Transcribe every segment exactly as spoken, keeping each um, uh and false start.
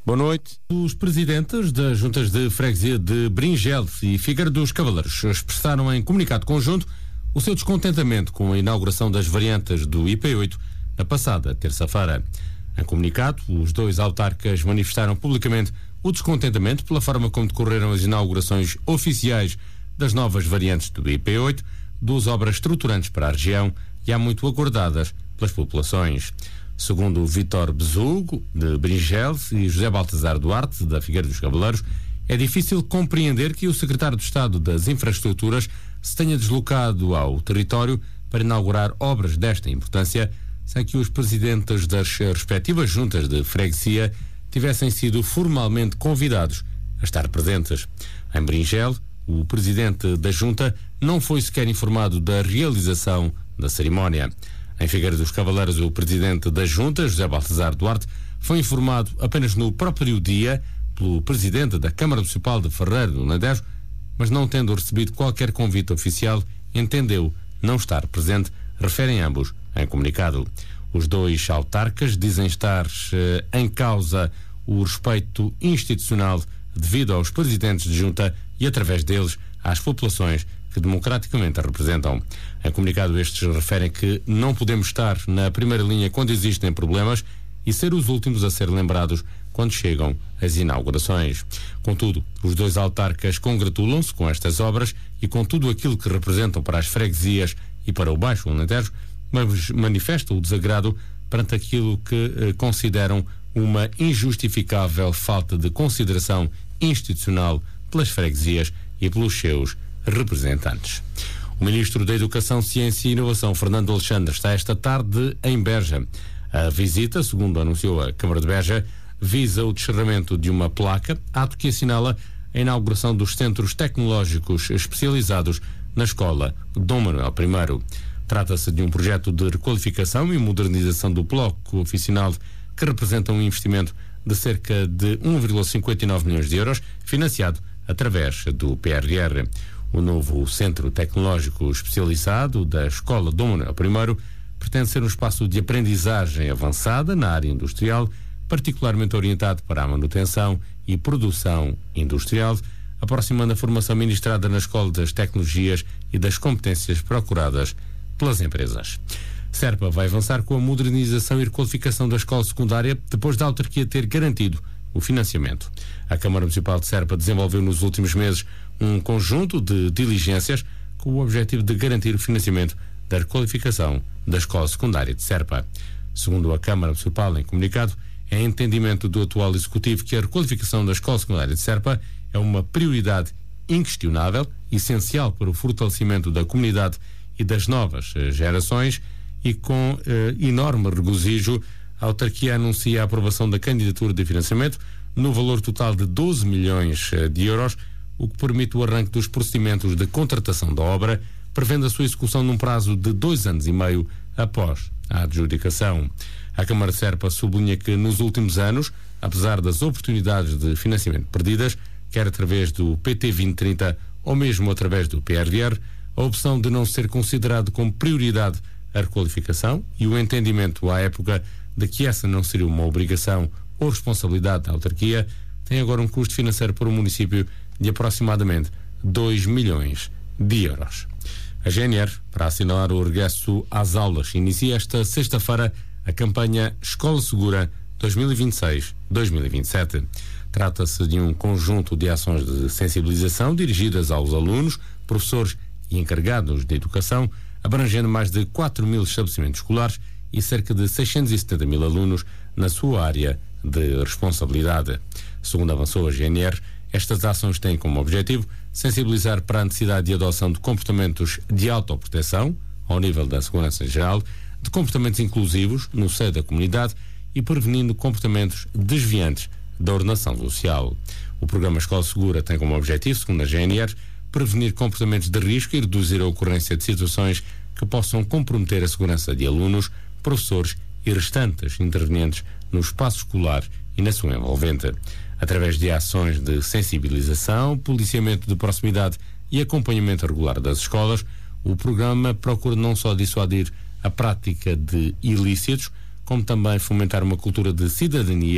Boa noite. Os presidentes das juntas de freguesia de Bringel e Figueira dos Cavaleiros expressaram em comunicado conjunto o seu descontentamento com a inauguração das variantes do I P oito na passada terça-feira. Em comunicado, os dois autarcas manifestaram publicamente o descontentamento pela forma como decorreram as inaugurações oficiais das novas variantes do I P oito, duas obras estruturantes para a região e há muito aguardadas pelas populações. Segundo o Vítor Bezugo, de Bringel, e José Baltazar Duarte, da Figueira dos Cavaleiros, é difícil compreender que o secretário de Estado das Infraestruturas se tenha deslocado ao território para inaugurar obras desta importância, sem que os presidentes das respectivas juntas de freguesia tivessem sido formalmente convidados a estar presentes. Em Bringel, o presidente da junta não foi sequer informado da realização da cerimónia. Em Figueira dos Cavaleiros, o presidente da junta, José Baltazar Duarte, foi informado apenas no próprio dia pelo presidente da Câmara Municipal de Ferreira do Alentejo, mas não tendo recebido qualquer convite oficial, entendeu não estar presente, referem ambos em comunicado. Os dois autarcas dizem estar eh, em causa o respeito institucional devido aos presidentes de junta e, através deles, às populações que democraticamente a representam. Em comunicado, estes referem que não podemos estar na primeira linha quando existem problemas e ser os últimos a ser lembrados quando chegam as inaugurações. Contudo, os dois autarcas congratulam-se com estas obras e com tudo aquilo que representam para as freguesias e para o Baixo Alentejo, mas manifestam o desagrado perante aquilo que eh, consideram uma injustificável falta de consideração institucional pelas freguesias e pelos seus representantes. O Ministro da Educação, Ciência e Inovação, Fernando Alexandre, está esta tarde em Beja. A visita, segundo anunciou a Câmara de Beja, visa o descerramento de uma placa, ato que assinala a inauguração dos centros tecnológicos especializados na Escola Dom Manuel I. Trata-se de um projeto de requalificação e modernização do bloco oficinal que representa um investimento de cerca de um vírgula cinquenta e nove milhões de euros, financiado através do P R R. O novo Centro Tecnológico Especializado da Escola Dom Manuel I pretende ser um espaço de aprendizagem avançada na área industrial, particularmente orientado para a manutenção e produção industrial, aproximando a formação ministrada na Escola das Tecnologias e das competências procuradas pelas empresas. Serpa vai avançar com a modernização e requalificação da escola secundária depois da autarquia ter garantido o financiamento. A Câmara Municipal de Serpa desenvolveu nos últimos meses um conjunto de diligências com o objetivo de garantir o financiamento da requalificação da escola secundária de Serpa. Segundo a Câmara Municipal, em comunicado, é entendimento do atual Executivo que a requalificação da escola secundária de Serpa é uma prioridade inquestionável, essencial para o fortalecimento da comunidade e das novas gerações, e com eh, enorme regozijo, a autarquia anuncia a aprovação da candidatura de financiamento no valor total de doze milhões de euros, o que permite o arranque dos procedimentos de contratação da obra, prevendo a sua execução num prazo de dois anos e meio após a adjudicação. A Câmara de Serpa sublinha que nos últimos anos, apesar das oportunidades de financiamento perdidas, quer através do P T vinte trinta ou mesmo através do P R R, a opção de não ser considerado como prioridade a requalificação e o entendimento à época de que essa não seria uma obrigação ou responsabilidade da autarquia, tem agora um custo financeiro para o município de aproximadamente dois milhões de euros. A G N R, para assinalar o regresso às aulas, inicia esta sexta-feira a campanha Escola Segura dois mil e vinte e seis dois mil e vinte e sete. Trata-se de um conjunto de ações de sensibilização dirigidas aos alunos, professores e encarregados de educação, abrangendo mais de quatro mil estabelecimentos escolares e cerca de seiscentos e setenta mil alunos na sua área de responsabilidade. Segundo avançou a G N R, estas ações têm como objetivo sensibilizar para a necessidade de adoção de comportamentos de autoproteção, ao nível da segurança em geral, de comportamentos inclusivos no seio da comunidade e prevenindo comportamentos desviantes da ordenação social. O programa Escola Segura tem como objetivo, segundo a G N R, prevenir comportamentos de risco e reduzir a ocorrência de situações que possam comprometer a segurança de alunos, professores e restantes intervenientes no espaço escolar e na sua envolvente. Através de ações de sensibilização, policiamento de proximidade e acompanhamento regular das escolas, o programa procura não só dissuadir a prática de ilícitos, como também fomentar uma cultura de cidadania,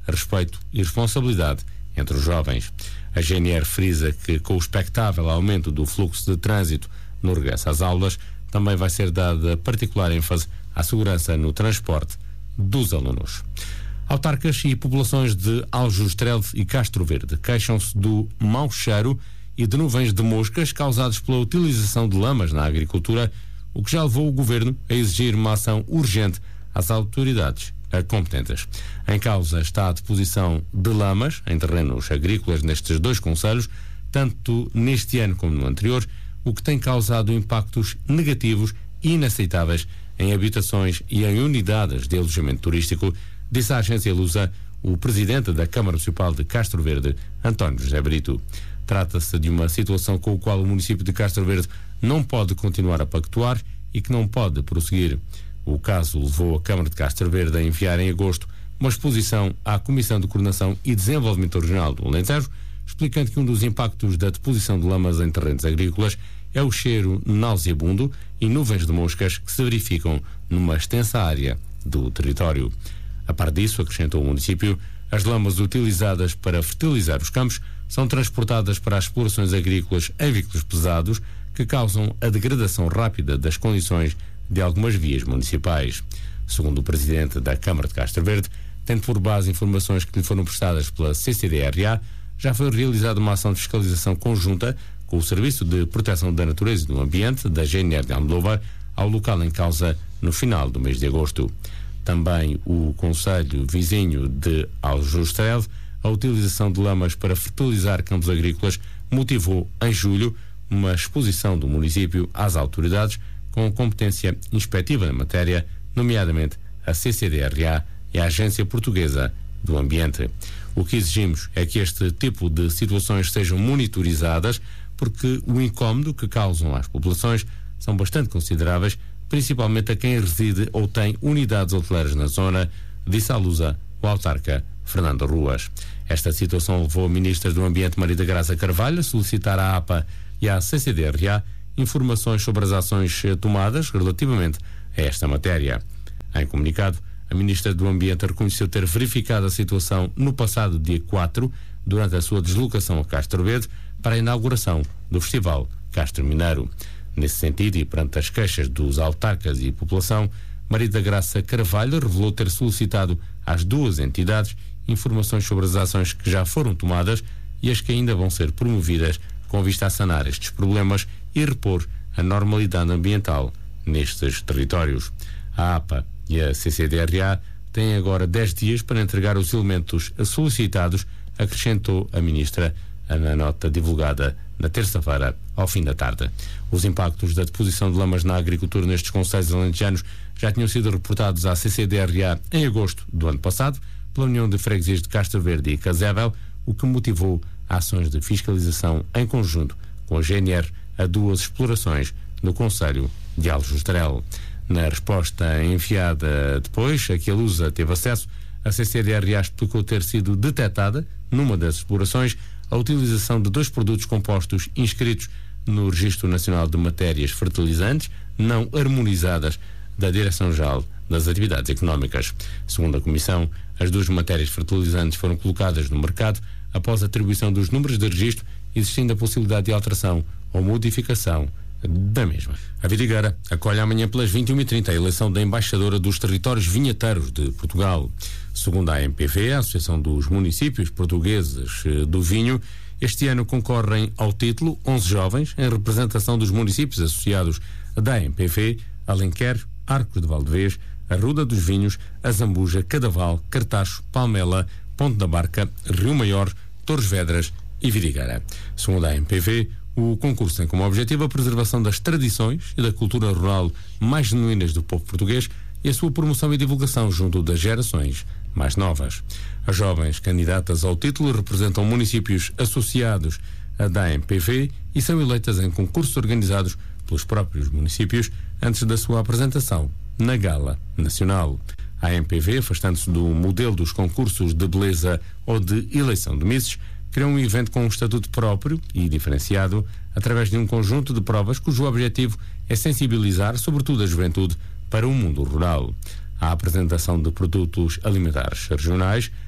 respeito e responsabilidade entre os jovens. A G N R frisa que, com o expectável aumento do fluxo de trânsito no regresso às aulas, também vai ser dada particular ênfase à segurança no transporte dos alunos. Autarcas e populações de Aljustrel e Castro Verde queixam-se do mau cheiro e de nuvens de moscas causados pela utilização de lamas na agricultura, o que já levou o governo a exigir uma ação urgente às autoridades competentes. Em causa está a deposição de lamas em terrenos agrícolas nestes dois concelhos, tanto neste ano como no anterior, o que tem causado impactos negativos e inaceitáveis em habitações e em unidades de alojamento turístico, disse à agência Lusa o presidente da Câmara Municipal de Castro Verde, António José Brito. Trata-se de uma situação com a qual o município de Castro Verde não pode continuar a pactuar e que não pode prosseguir. O caso levou a Câmara de Castro Verde a enviar em agosto uma exposição à Comissão de Coordenação e Desenvolvimento Regional do Alentejo, explicando que um dos impactos da deposição de lamas em terrenos agrícolas é o cheiro nauseabundo e nuvens de moscas que se verificam numa extensa área do território. A par disso, acrescentou o município, as lamas utilizadas para fertilizar os campos são transportadas para as explorações agrícolas em veículos pesados que causam a degradação rápida das condições de algumas vias municipais. Segundo o presidente da Câmara de Castro Verde, tendo por base informações que lhe foram prestadas pela C C D R A, já foi realizada uma ação de fiscalização conjunta com o Serviço de Proteção da Natureza e do Ambiente da G N R de Almodóvar ao local em causa no final do mês de agosto. Também o concelho vizinho de Aljustrel, a utilização de lamas para fertilizar campos agrícolas, motivou em julho uma exposição do município às autoridades com competência inspectiva na matéria, nomeadamente a C C D R A e a Agência Portuguesa do Ambiente. O que exigimos é que este tipo de situações sejam monitorizadas, porque o incómodo que causam às populações são bastante consideráveis, principalmente a quem reside ou tem unidades hoteleiras na zona, disse à Lusa o autarca Fernando Ruas. Esta situação levou a Ministra do Ambiente, Maria da Graça Carvalho, a solicitar à A P A e à C C D R A informações sobre as ações tomadas relativamente a esta matéria. Em comunicado, a Ministra do Ambiente reconheceu ter verificado a situação no passado dia quatro, durante a sua deslocação a Castro Verde, para a inauguração do Festival Castro Mineiro. Nesse sentido, e perante as queixas dos autarcas e população, Maria da Graça Carvalho revelou ter solicitado às duas entidades informações sobre as ações que já foram tomadas e as que ainda vão ser promovidas com vista a sanar estes problemas e repor a normalidade ambiental nestes territórios. A A P A e a C C D R A têm agora dez dias para entregar os elementos solicitados, acrescentou a Ministra na nota divulgada na terça-feira, ao fim da tarde. Os impactos da deposição de lamas na agricultura nestes concelhos alentejanos já tinham sido reportados à C C D R A em agosto do ano passado, pela União de Freguesias de Castro Verde e Casével, o que motivou ações de fiscalização em conjunto com a G N R a duas explorações no concelho de Aljustrel. Na resposta enviada depois, a que a Lusa teve acesso, a C C D R A explicou ter sido detectada, numa das explorações, a utilização de dois produtos compostos inscritos no Registro Nacional de Matérias Fertilizantes não harmonizadas da Direção-Geral das Atividades Económicas. Segundo a Comissão, as duas matérias fertilizantes foram colocadas no mercado após a atribuição dos números de registro, existindo a possibilidade de alteração ou modificação da mesma. A Vidigueira acolhe amanhã pelas vinte e uma e trinta a eleição da embaixadora dos territórios vinheteiros de Portugal. Segundo a A M P V, a Associação dos Municípios Portugueses do Vinho, este ano concorrem ao título onze jovens em representação dos municípios associados da A M P V, Alenquer, Arcos de Valdevez, Arruda dos Vinhos, Azambuja, Cadaval, Cartacho, Palmela, Ponte da Barca, Rio Maior, Torres Vedras e Vidigueira. Segundo a A M P V, o concurso tem como objetivo a preservação das tradições e da cultura rural mais genuínas do povo português e a sua promoção e divulgação junto das gerações mais novas. As jovens candidatas ao título representam municípios associados à da A M P V e são eleitas em concursos organizados pelos próprios municípios antes da sua apresentação na Gala Nacional. A A M P V, afastando-se do modelo dos concursos de beleza ou de eleição de misses, criou um evento com um estatuto próprio e diferenciado através de um conjunto de provas cujo objetivo é sensibilizar, sobretudo a juventude, para o mundo rural. A apresentação de produtos alimentares regionais,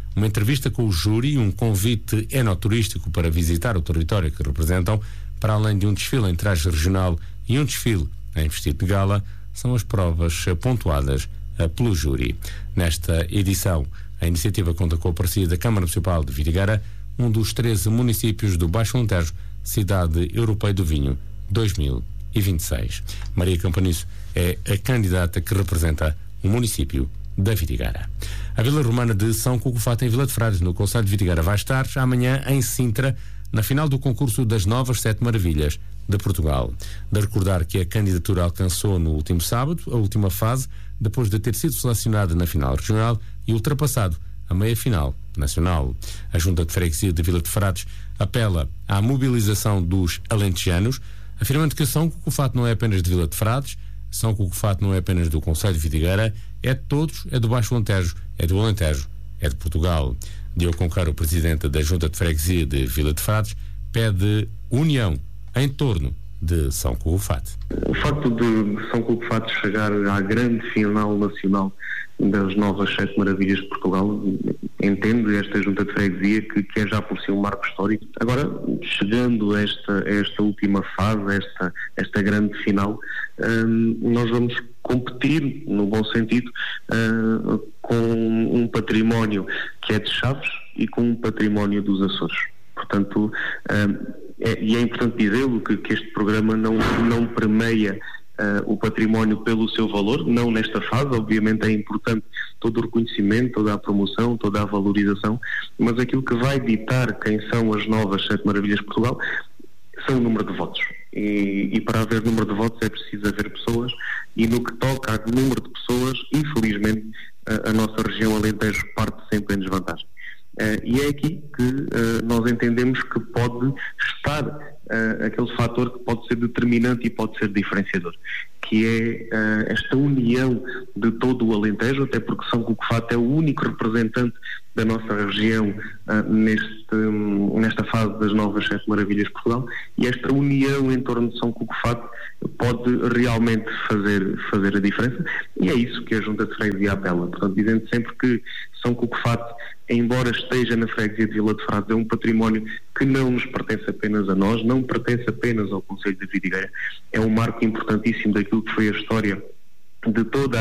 uma entrevista com o júri e um convite enoturístico para visitar o território que representam, para além de um desfile em traje regional e um desfile em vestido de gala, são as provas pontuadas pelo júri. Nesta edição, a iniciativa conta com a parceria da Câmara Municipal de Vidigueira, um dos treze municípios do Baixo Alentejo, Cidade Europeia do Vinho dois mil e vinte e seis. Maria Campaniço é a candidata que representa o município da Vidigueira. A Vila Romana de São Cucufato, em Vila de Frades, no concelho de Vidigueira, vai estar amanhã em Sintra, na final do concurso das Novas Sete Maravilhas de Portugal. De recordar que a candidatura alcançou no último sábado a última fase, depois de ter sido selecionada na final regional e ultrapassado a meia-final nacional. A Junta de Freguesia de Vila de Frades apela à mobilização dos alentejanos, afirmando que São Cucufato não é apenas de Vila de Frades, São Cucufato não é apenas do concelho de Vidigueira, é de todos, é do Baixo Alentejo, é do Alentejo, é de Portugal. Diogo Concar, o presidente da Junta de Freguesia de Vila de Frades, pede união em torno de São Cucufato. O facto de São Cucufato chegar à grande final nacional das Novas Sete Maravilhas de Portugal, entende esta Junta de Freguesia que, que é já por si um marco histórico. Agora, chegando a esta, a esta última fase, a esta, esta grande final, hum, nós vamos competir, no bom sentido, hum, com um património que é de Chaves e com um património dos Açores. Portanto, hum, é, e é importante dizê-lo que, que este programa não, não permeia Uh, o património pelo seu valor, não nesta fase. Obviamente é importante todo o reconhecimento, toda a promoção, toda a valorização, mas aquilo que vai ditar quem são as novas Sete Maravilhas de Portugal são o número de votos. E, e para haver número de votos é preciso haver pessoas, e no que toca a número de pessoas, infelizmente, a, a nossa região Alentejo parte sempre em desvantagem. Uh, e é aqui que uh, nós entendemos que pode estar uh, aquele fator que pode ser determinante e pode ser diferenciador, que é uh, esta união de todo o Alentejo, até porque São Cucufato é o único representante da nossa região uh, neste, um, nesta fase das Novas Sete Maravilhas de Portugal, e esta união em torno de São Cucufato pode realmente fazer, fazer a diferença, e é isso que a Junta de Freguesia apela. Portanto, dizendo sempre que São Cucufato, embora esteja na freguesia de Vila de Frades, é um património que não nos pertence apenas a nós, não pertence apenas ao concelho de Vidigueira, é um marco importantíssimo daquilo que foi a história de toda